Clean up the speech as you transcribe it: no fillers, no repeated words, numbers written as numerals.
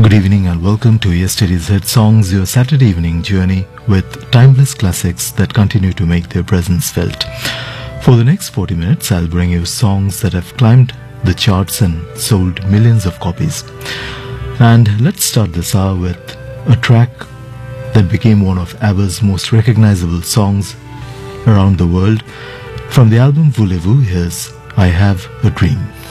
Good evening and welcome to Yesterday's Hit Songs, your Saturday evening journey with timeless classics that continue to make their presence felt. For the next 40 minutes, I'll bring you songs that have climbed the charts and sold millions of copies. And let's start this hour with a track that became one of ABBA's most recognizable songs around the world. From the album Voulez-Vous, here's I Have a Dream.